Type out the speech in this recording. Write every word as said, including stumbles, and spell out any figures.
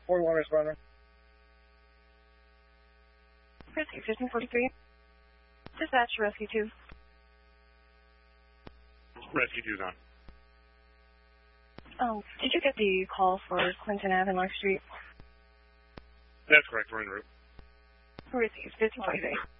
forty-one responder. Rescue fifteen forty-three. Dispatch Rescue two. Rescue two's on. Oh, did you get the call for Clinton Avenue and Lark Street? That's correct. We're en route. Rescue fifteen forty-three.